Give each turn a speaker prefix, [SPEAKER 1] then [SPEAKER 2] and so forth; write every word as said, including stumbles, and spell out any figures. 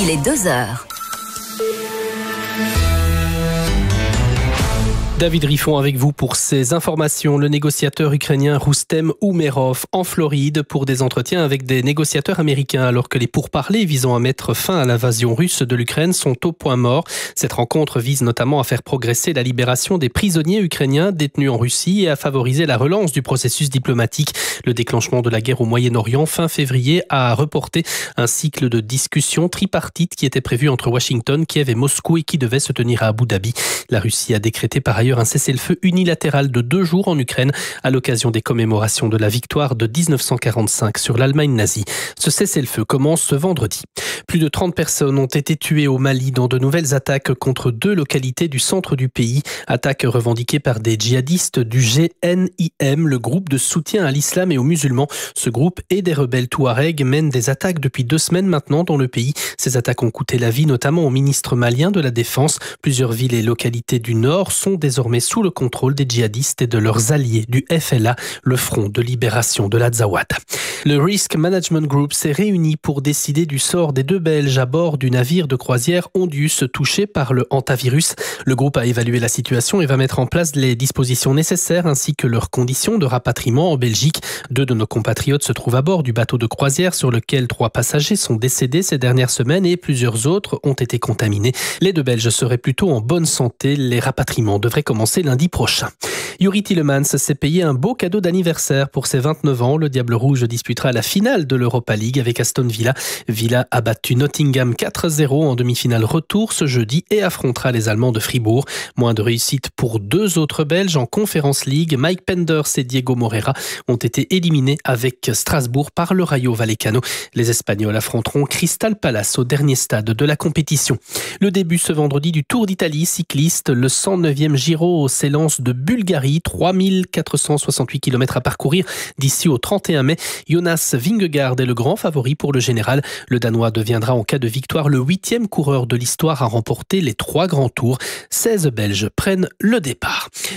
[SPEAKER 1] Il est deux heures.
[SPEAKER 2] David Riffon avec vous pour ces informations. Le négociateur ukrainien Roustem Oumerov en Floride pour des entretiens avec des négociateurs américains alors que les pourparlers visant à mettre fin à l'invasion russe de l'Ukraine sont au point mort. Cette rencontre vise notamment à faire progresser la libération des prisonniers ukrainiens détenus en Russie et à favoriser la relance du processus diplomatique. Le déclenchement de la guerre au Moyen-Orient fin février a reporté un cycle de discussions tripartites qui était prévu entre Washington, Kiev et Moscou et qui devait se tenir à Abu Dhabi. La Russie a décrété par ailleurs un cessez-le-feu unilatéral de deux jours en Ukraine à l'occasion des commémorations de la victoire de dix-neuf cent quarante-cinq sur l'Allemagne nazie. Ce cessez-le-feu commence ce vendredi. Plus de trente personnes ont été tuées au Mali dans de nouvelles attaques contre deux localités du centre du pays. Attaques revendiquées par des djihadistes du G N I M, le groupe de soutien à l'islam et aux musulmans. Ce groupe et des rebelles touaregs mènent des attaques depuis deux semaines maintenant dans le pays. Ces attaques ont coûté la vie notamment au ministre malien de la Défense. Plusieurs villes et localités du nord sont désormais sous le contrôle des djihadistes et de leurs alliés du F L A, le Front de libération de l'Azawad. Le Risk Management Group s'est réuni pour décider du sort des deux Belges à bord du navire de croisière Ondius touché par le hantavirus. Le groupe a évalué la situation et va mettre en place les dispositions nécessaires ainsi que leurs conditions de rapatriement en Belgique. Deux de nos compatriotes se trouvent à bord du bateau de croisière sur lequel trois passagers sont décédés ces dernières semaines et plusieurs autres ont été contaminés. Les deux Belges seraient plutôt en bonne santé. Les rapatriements devraient commencer lundi prochain. Juri Tielemans s'est payé un beau cadeau d'anniversaire pour ses vingt-neuf ans. Le Diable Rouge disputera la finale de l'Europa League avec Aston Villa. Villa a battu Nottingham quatre zéro en demi-finale retour ce jeudi et affrontera les Allemands de Fribourg. Moins de réussite pour deux autres Belges en Conference League. Mike Penders et Diego Moreira ont été éliminés avec Strasbourg par le Rayo Vallecano. Les Espagnols affronteront Crystal Palace au dernier stade de la compétition. Le début ce vendredi du Tour d'Italie cycliste, le cent neuvième Giro s'élance de Bulgarie. trois mille quatre cent soixante-huit kilomètres à parcourir d'ici au trente et un mai. Jonas Vingegaard est le grand favori pour le général. Le Danois deviendra en cas de victoire le huitième coureur de l'histoire à remporter les trois grands tours. seize Belges prennent le départ.